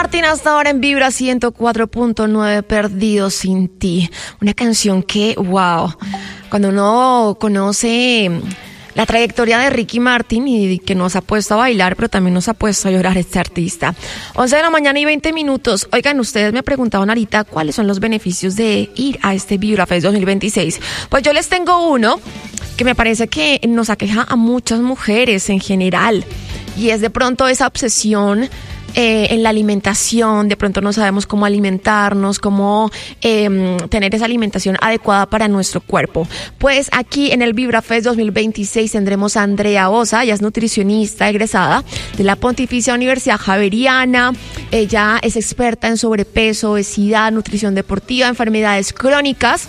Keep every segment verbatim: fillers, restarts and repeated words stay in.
Martin hasta ahora en Vibra ciento cuatro punto nueve, Perdido sin ti. Una canción que, wow, cuando uno conoce la trayectoria de Ricky Martin y que nos ha puesto a bailar, pero también nos ha puesto a llorar este artista. once de la mañana y veinte minutos. Oigan, ustedes me preguntaban ahorita cuáles son los beneficios de ir a este Vibra Fest dos mil veintiséis. Pues yo les tengo uno que me parece que nos aqueja a muchas mujeres en general, y es de pronto esa obsesión Eh, en la alimentación. De pronto no sabemos cómo alimentarnos, cómo eh, tener esa alimentación adecuada para nuestro cuerpo. Pues aquí en el Vibra Fest dos mil veintiséis tendremos a Andrea Osa. Ella es nutricionista egresada de la Pontificia Universidad Javeriana. Ella es experta en sobrepeso, obesidad, nutrición deportiva, enfermedades crónicas,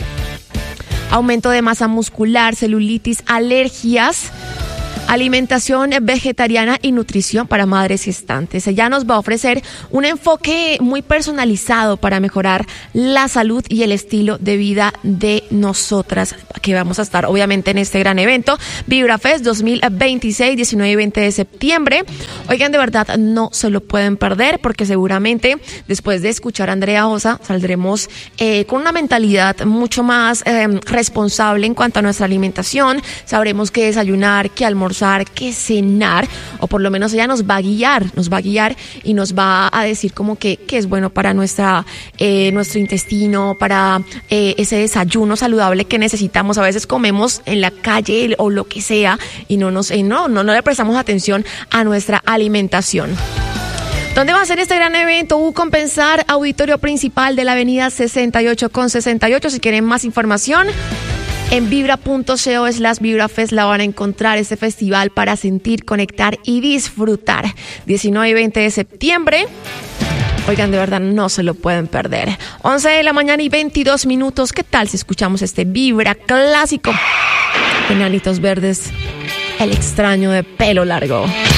aumento de masa muscular, celulitis, alergias, alimentación vegetariana y nutrición para madres gestantes. Ella nos va a ofrecer un enfoque muy personalizado para mejorar la salud y el estilo de vida de nosotras, que vamos a estar obviamente en este gran evento, Vibra Fest dos mil veintiséis, diecinueve y veinte de septiembre. Oigan, de verdad no se lo pueden perder, porque seguramente después de escuchar a Andrea Osa saldremos eh, con una mentalidad mucho más eh, responsable en cuanto a nuestra alimentación. Sabremos qué desayunar, qué almorzar, que cenar, o por lo menos ella nos va a guiar, nos va a guiar y nos va a decir como que, que es bueno para nuestra, eh, nuestro intestino, para eh, ese desayuno saludable que necesitamos. A veces comemos en la calle o lo que sea y no nos, eh, no, no, no le prestamos atención a nuestra alimentación. ¿Dónde va a ser este gran evento? U Compensar, auditorio principal de la avenida sesenta y ocho con sesenta y ocho. Si quieren más información, en vibra.co slash vibrafest la van a encontrar, este festival para sentir, conectar y disfrutar. diecinueve y veinte de septiembre. Oigan, de verdad no se lo pueden perder. once de la mañana y veintidós minutos. ¿Qué tal si escuchamos este Vibra clásico? Enanitos Verdes, El extraño de pelo largo.